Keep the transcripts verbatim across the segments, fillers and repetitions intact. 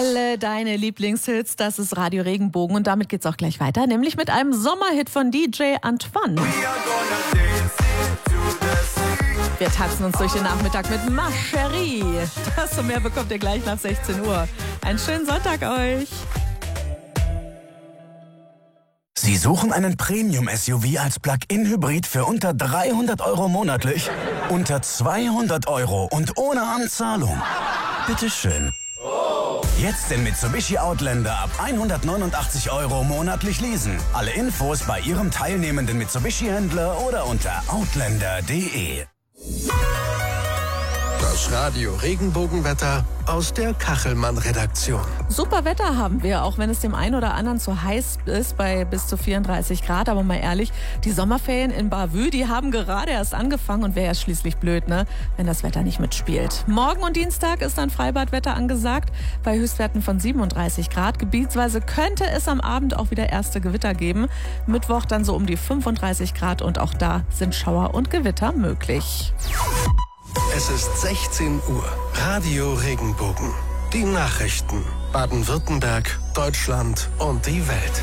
Alle deine Lieblingshits, das ist Radio Regenbogen und damit geht's auch gleich weiter, nämlich mit einem Sommerhit von D J Antoine. Wir tanzen uns durch den Nachmittag mit Ma Chérie. Das und mehr bekommt ihr gleich nach sechzehn Uhr. Einen schönen Sonntag euch. Sie suchen einen Premium-S U V als Plug-in-Hybrid für unter dreihundert Euro monatlich? Unter zweihundert Euro und ohne Anzahlung? Bitteschön. Jetzt den Mitsubishi Outlander ab hundertneunundachtzig Euro monatlich leasen. Alle Infos bei Ihrem teilnehmenden Mitsubishi-Händler oder unter outlander punkt de. Das Radio Regenbogenwetter aus der Kachelmann-Redaktion. Super Wetter haben wir, auch wenn es dem einen oder anderen zu heiß ist, bei bis zu vierunddreißig Grad. Aber mal ehrlich, die Sommerferien in Bavü, die haben gerade erst angefangen und wäre ja schließlich blöd, ne, wenn das Wetter nicht mitspielt. Morgen und Dienstag ist dann Freibadwetter angesagt, bei Höchstwerten von siebenunddreißig Grad. Gebietsweise könnte es am Abend auch wieder erste Gewitter geben. Mittwoch dann so um die fünfunddreißig Grad und auch da sind Schauer und Gewitter möglich. Es ist sechzehn Uhr. Radio Regenbogen. Die Nachrichten. Baden-Württemberg, Deutschland und die Welt.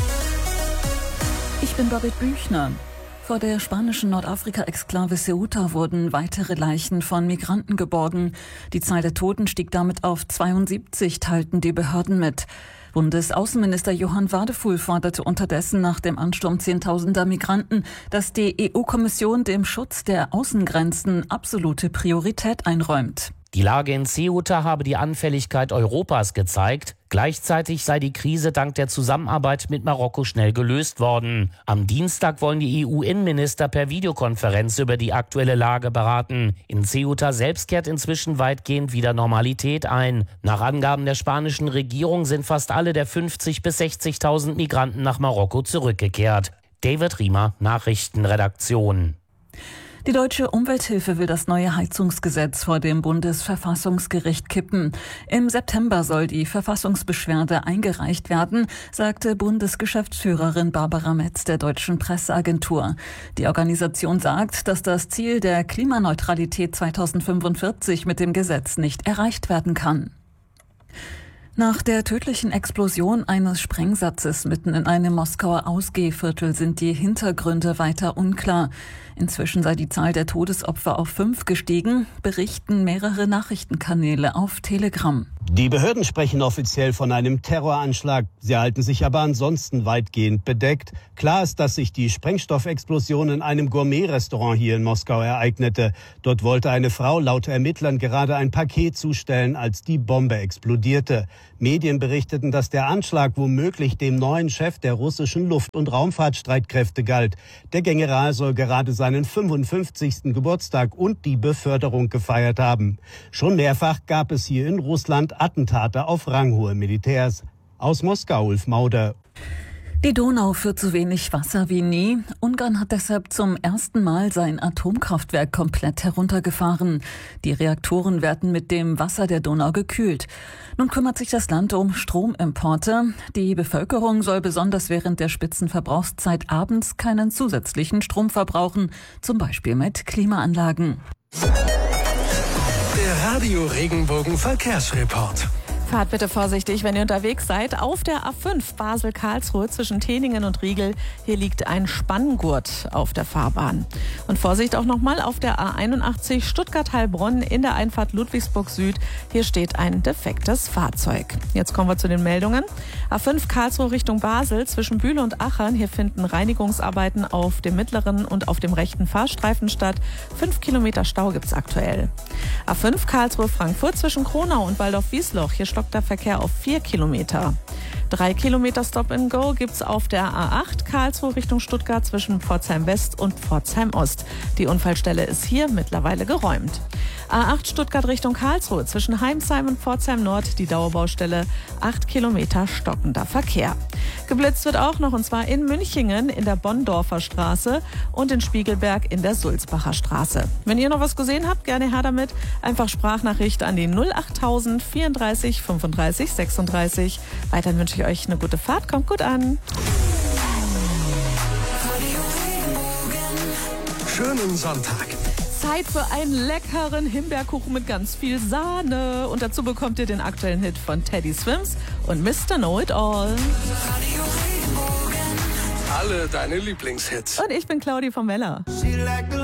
Ich bin Birgit Büchner. Vor der spanischen Nordafrika-Exklave Ceuta wurden weitere Leichen von Migranten geborgen. Die Zahl der Toten stieg damit auf zweiundsiebzig, teilten die Behörden mit. Bundesaußenminister Johann Wadefuhl forderte unterdessen nach dem Ansturm zehntausender Migranten, dass die E U-Kommission dem Schutz der Außengrenzen absolute Priorität einräumt. Die Lage in Ceuta habe die Anfälligkeit Europas gezeigt. Gleichzeitig sei die Krise dank der Zusammenarbeit mit Marokko schnell gelöst worden. Am Dienstag wollen die E U-Innenminister per Videokonferenz über die aktuelle Lage beraten. In Ceuta selbst kehrt inzwischen weitgehend wieder Normalität ein. Nach Angaben der spanischen Regierung sind fast alle der fünfzigtausend bis sechzigtausend Migranten nach Marokko zurückgekehrt. David Riemer, Nachrichtenredaktion. Die Deutsche Umwelthilfe will das neue Heizungsgesetz vor dem Bundesverfassungsgericht kippen. Im September soll die Verfassungsbeschwerde eingereicht werden, sagte Bundesgeschäftsführerin Barbara Metz der Deutschen Presseagentur. Die Organisation sagt, dass das Ziel der Klimaneutralität zweitausendfünfundvierzig mit dem Gesetz nicht erreicht werden kann. Nach der tödlichen Explosion eines Sprengsatzes mitten in einem Moskauer Ausgehviertel sind die Hintergründe weiter unklar. Inzwischen sei die Zahl der Todesopfer auf fünf gestiegen, berichten mehrere Nachrichtenkanäle auf Telegram. Die Behörden sprechen offiziell von einem Terroranschlag. Sie halten sich aber ansonsten weitgehend bedeckt. Klar ist, dass sich die Sprengstoffexplosion in einem Gourmet-Restaurant hier in Moskau ereignete. Dort wollte eine Frau laut Ermittlern gerade ein Paket zustellen, als die Bombe explodierte. Medien berichteten, dass der Anschlag womöglich dem neuen Chef der russischen Luft- und Raumfahrtstreitkräfte galt. Der General soll gerade seinen fünfundfünfzigsten Geburtstag und die Beförderung gefeiert haben. Schon mehrfach gab es hier in Russland Attentate auf ranghohe Militärs. Aus Moskau, Ulf Mauder. Die Donau führt so wenig Wasser wie nie. Ungarn hat deshalb zum ersten Mal sein Atomkraftwerk komplett heruntergefahren. Die Reaktoren werden mit dem Wasser der Donau gekühlt. Nun kümmert sich das Land um Stromimporte. Die Bevölkerung soll besonders während der Spitzenverbrauchszeit abends keinen zusätzlichen Strom verbrauchen, zum Beispiel mit Klimaanlagen. Der Radio Regenbogen Verkehrsreport. Fahrt bitte vorsichtig, wenn ihr unterwegs seid. Auf der A fünf Basel-Karlsruhe zwischen Teningen und Riegel. Hier liegt ein Spanngurt auf der Fahrbahn. Und Vorsicht auch nochmal auf der A einundachtzig Stuttgart-Heilbronn in der Einfahrt Ludwigsburg Süd. Hier steht ein defektes Fahrzeug. Jetzt kommen wir zu den Meldungen. A fünf Karlsruhe Richtung Basel zwischen Bühle und Achern. Hier finden Reinigungsarbeiten auf dem mittleren und auf dem rechten Fahrstreifen statt. Fünf Kilometer Stau gibt's aktuell. A fünf Karlsruhe Frankfurt zwischen Kronau und Waldorf-Wiesloch. Hier stockt der Verkehr auf vier Kilometer. Drei Kilometer Stop-and-Go gibt's auf der A acht Karlsruhe Richtung Stuttgart zwischen Pforzheim West und Pforzheim Ost. Die Unfallstelle ist hier mittlerweile geräumt. A acht Stuttgart Richtung Karlsruhe zwischen Heimsheim und Pforzheim Nord die Dauerbaustelle. Acht Kilometer stockender Verkehr. Geblitzt wird auch noch, und zwar in Münchingen in der Bonndorfer Straße und in Spiegelberg in der Sulzbacher Straße. Wenn ihr noch was gesehen habt, gerne her damit. Einfach Sprachnachricht an die null achttausend vierunddreißig fünfunddreißig sechsunddreißig. Weiterhin wünsche ich euch eine gute Fahrt. Kommt gut an. Schönen Sonntag. Zeit für einen leckeren Himbeerkuchen mit ganz viel Sahne. Und dazu bekommt ihr den aktuellen Hit von Teddy Swims und Mister Know-It-All. Alle deine Lieblingshits. Und ich bin Claudi vom Weller.